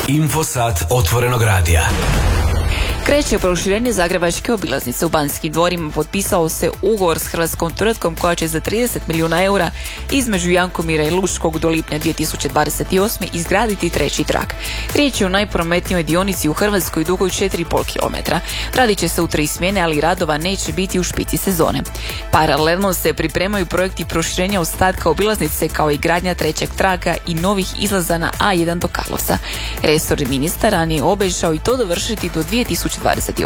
Infosat otvorenog radija. Kreće proširenje zagrebačke obilaznice. U Banskim dvorima potpisao se ugovor s hrvatskom tvrtkom koja će za 30 milijuna eura između Jankomira i Luškog do lipnja 2028. izgraditi treći trak. Riječ je o najprometnijoj dionici u Hrvatskoj dugoj 4,5 km. Radit će se u 3 smjene, ali radova neće biti u špici sezone. Paralelno se pripremaju projekti proširenja ostatka obilaznice kao i gradnja trećeg traka i novih izlaza na A1 do Karlovca. Resorni ministar ranije obećao i to dovršiti do 2028.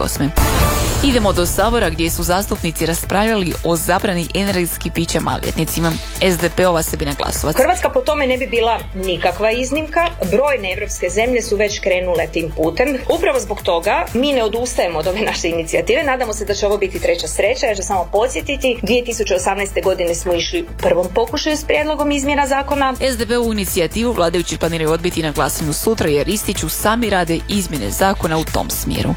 Idemo do Sabora gdje su zastupnici raspravljali o zabrani energetskih pića maloljetnicima. SDP-ova Sabina Glasovac. Hrvatska po tome ne bi bila nikakva iznimka. Brojne evropske zemlje su već krenule tim putem. Upravo zbog toga mi ne odustajemo od ove naše inicijative. Nadamo se da će ovo biti treća sreća. Ja ću samo podsjetiti, 2018. godine smo išli u prvom pokušaju s prijedlogom izmjena zakona. SDP-ovu inicijativu vladajući planiraju odbiti na glasanju sutra jer ističu sami rade izmjene zakona u tom smjeru.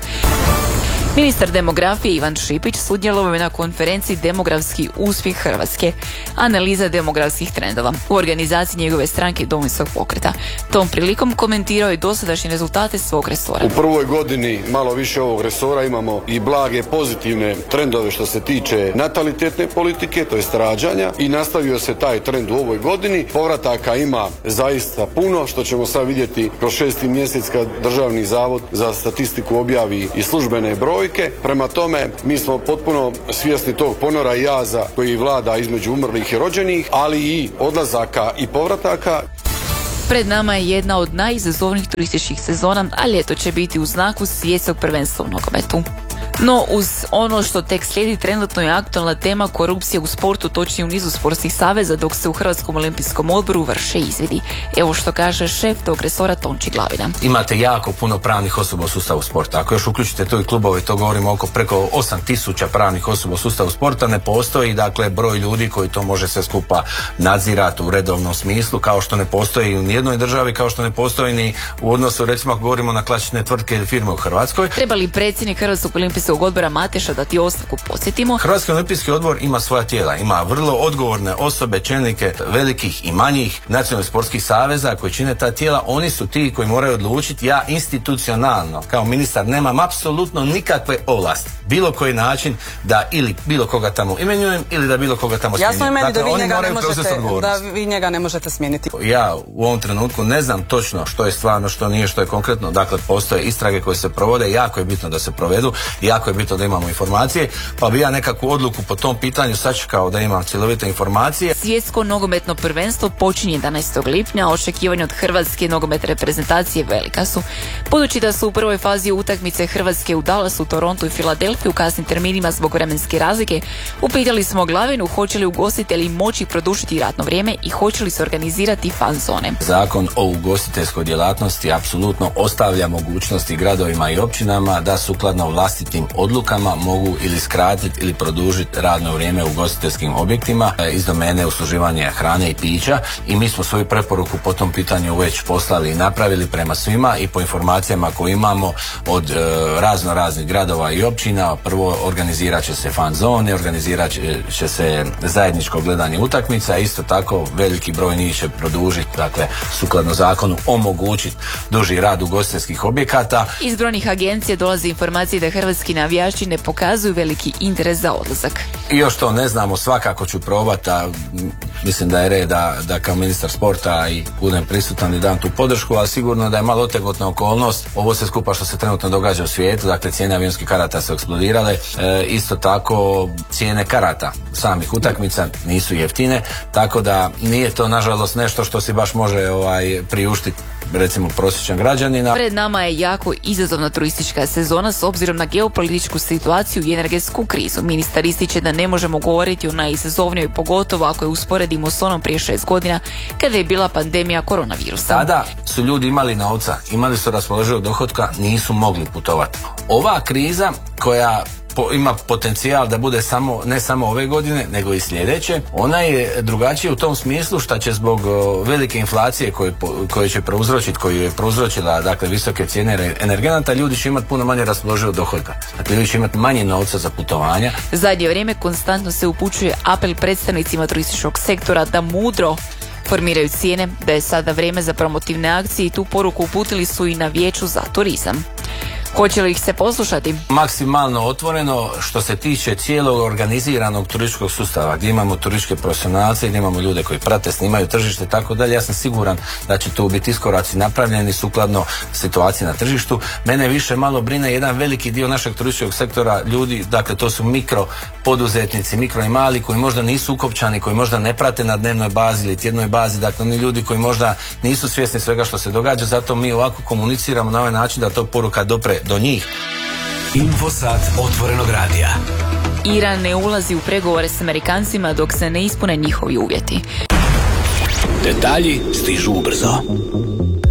Ministar demografije Ivan Šipić sudjelovao je na konferenciji Demografski uspjeh Hrvatske, analiza demografskih trendova u organizaciji njegove stranke Domovinskog pokreta. Tom prilikom komentirao je dosadašnje rezultate svog resora. U prvoj godini malo više ovog resora imamo i blage pozitivne trendove što se tiče natalitetne politike, to jest rađanja, i nastavio se taj trend u ovoj godini. Povrataka ima zaista puno, što ćemo sad vidjeti kroz 6. mjesec kad Državni zavod za statistiku objavi i službene brojke. Prema tome, mi smo potpuno svjesni tog ponora i jaza koji vlada između umrlih i rođenih, ali i odlazaka i povrataka. Pred nama je jedna od najizazovnijih turističkih sezona, a ljeto će biti u znaku svjetskog prvenstva u nogometu. No, uz ono što tek slijedi, trenutno je aktualna tema korupcije u sportu, točnije u nizu sportskih saveza, dok se u Hrvatskom olimpijskom odboru vrše izvidi. Evo što kaže šef tog resora Tonči Glavina. Imate jako puno pravnih osoba u sustavu sporta. Ako još uključite to i klubove, to govorimo oko preko 8.000 pravnih osoba u sustavu sporta, ne postoji dakle broj ljudi koji to može sve skupa nadzirati u redovnom smislu, kao što ne postoji u nijednoj državi, kao što ne postoji ni u odnosu, recimo ako govorimo na klasične tvrtke ili firme u Hrvatskoj. Treba li predsjednik Hrvatskog olimpijskog odbora Mateša dati ostavku, podsjetimo? Hrvatski olimpijski odbor ima svoja tijela, ima vrlo odgovorne osobe, čelnike velikih i manjih nacionalnih sportskih saveza koji čine ta tijela. Oni su ti koji moraju odlučiti. Ja institucionalno kao ministar nemam apsolutno nikakve ovlasti, bilo koji način da ili bilo koga tamo imenujem ili da bilo koga tamo smijenim. Jasno je meni dakle, da vi njega ne možete smijeniti. Ja u ovom trenutku ne znam točno što je stvarno, što nije, što je konkretno. Dakle, postoje istrage koje se provode, jako je bitno da se provedu, jako je bitno da imamo informacije, pa bi ja nekakvu odluku po tom pitanju sačekao da imam cjelovite informacije. Svjetsko nogometno prvenstvo počinje 11. lipnja, očekivanja od hrvatske nogometne reprezentacije velika su. Budući da su u prvoj fazi utakmice Hrvatske u Dallasu, Torontu i Filadelfiji u kasnim terminima zbog vremenske razlike, upitali smo Glavinu hoće li ugostitelji moći produžiti radno vrijeme i hoće li se organizirati fan zone. Zakon o ugostiteljskoj djelatnosti apsolutno ostavlja mogućnosti gradovima i općinama da sukladno vlastitim odlukama mogu ili skratiti ili produžiti radno vrijeme u ugostiteljskim objektima iz domene usluživanja hrane i pića, i mi smo svoju preporuku po tom pitanju već poslali i napravili prema svima, i po informacijama koje imamo od razno raznih gradova i općina. Prvo, organizirat će se fan zone, organizirat će se zajedničko gledanje utakmica, isto tako veliki broj njih će produžiti, dakle sukladno zakonu omogućiti duži rad ugostiteljskih objekata. Iz brojnih agencija dolaze informacije da hrvatski navijači ne pokazuju veliki interes za odlazak. I još to ne znamo, svakako ću probati, a mislim da je red da kao ministar sporta i budem prisutan i dam tu podršku, ali sigurno da je malo otegotna okolnost ovo se skupa što se trenutno događa u svijetu, dakle cijene avionskih karata su eksplodirale, isto tako cijene karata samih utakmica nisu jeftine, tako da nije to nažalost nešto što si baš može priuštiti recimo prosječan građanina. Pred nama je jako izazovna turistička sezona s obzirom na geopolitičku situaciju i energetsku krizu. Ministar ističe da ne možemo govoriti o najizazovnijoj, pogotovo ako je usporedimo s onom prije 6 godina kada je bila pandemija koronavirusa. Tada su ljudi imali novca, imali su raspoloživog dohotka, nisu mogli putovati. Ova kriza koja ima potencijal da bude ne samo ove godine, nego i sljedeće. Ona je drugačija u tom smislu što će zbog velike inflacije koju će prouzročiti, koju je prouzročila dakle visoke cijene energenata, ljudi će imati puno manje raspoloživog dohotka. Dakle, ljudi će imati manje novca za putovanja. Zadnje vrijeme konstantno se upućuje apel predstavnicima turističkog sektora da mudro formiraju cijene, da je sada vrijeme za promotivne akcije i tu poruku uputili su i na Vijeću za turizam. Hoće li ih se poslušati? Maksimalno otvoreno što se tiče cijelog organiziranog turističkog sustava, gdje imamo turističke profesionalce, gdje imamo ljude koji prate, snimaju tržište i tako dalje. Ja sam siguran da će tu biti iskoraci napravljeni sukladno situaciji na tržištu. Mene više malo brine jedan veliki dio našeg turističkog sektora ljudi, dakle to su mikro poduzetnici, mikro i mali, koji možda nisu ukopčani, koji možda ne prate na dnevnoj bazi ili tjednoj bazi, dakle oni ljudi koji možda nisu svjesni svega što se događa, zato mi ovako komuniciramo na ovaj način da to poruka dopre do njih. Infosat otvorenog radija. Iran ne ulazi u pregovore s Amerikancima dok se ne ispune njihovi uvjeti. Detalji stižu ubrzo.